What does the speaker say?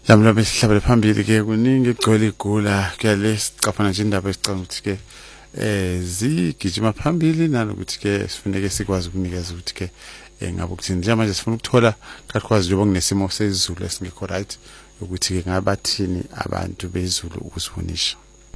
Yamlo besihlabele phambili ke kuningi egcwele igula ke lesicapha nje indaba esicanga ukuthi ke zigijima phambili nanokuthi ke sifuneke sikwazi ukunikeza ukuthi ke ngabe ukuthini njengamanje sifuna ukuthola kakhulukazi njengoba kunesimo sezulu esingekho right ukuthi ke ngabathini abantu bezulu ukusifunisha.